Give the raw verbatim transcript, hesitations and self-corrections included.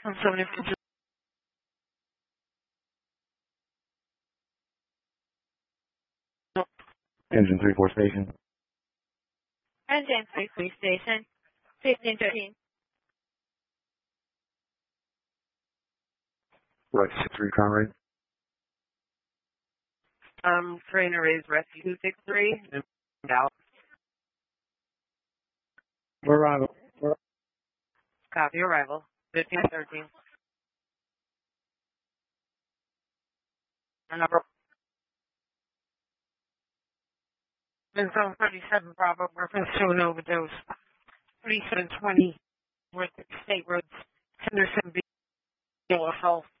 So if it's Engine three four station. Engine three three station. fifteen thirteen. Right, six three Conrad. um trainer is rescue two six three and out. Arrival. Copy arrival. Fifteen thirteen. Number in zone thirty-seven Bravo, reference to an overdose. thirty-seven twenty North State Roads, Henderson, Beale Health.